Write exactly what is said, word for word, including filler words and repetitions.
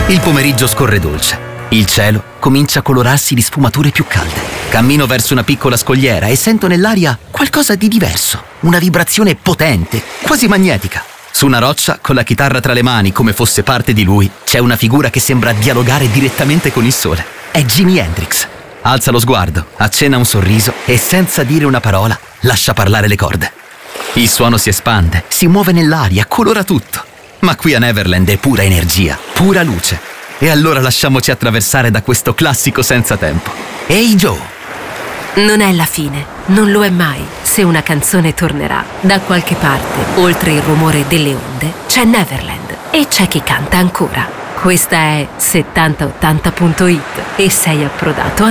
Il pomeriggio scorre dolce. Il cielo comincia a colorarsi di sfumature più calde. Cammino verso una piccola scogliera e sento nell'aria qualcosa di diverso. Una vibrazione potente, quasi magnetica. Su una roccia, con la chitarra tra le mani come fosse parte di lui, c'è una figura che sembra dialogare direttamente con il sole. È Jimi Hendrix. Alza lo sguardo, accenna un sorriso e senza dire una parola lascia parlare le corde. Il suono si espande, si muove nell'aria, colora tutto. Ma qui a Neverland è pura energia, pura luce. E allora lasciamoci attraversare da questo classico senza tempo. Hey Joe! Non è la fine, non lo è mai. Se una canzone tornerà da qualche parte, oltre il rumore delle onde, c'è Neverland e c'è chi canta ancora. Questa è settanta ottanta punto it e sei approdato a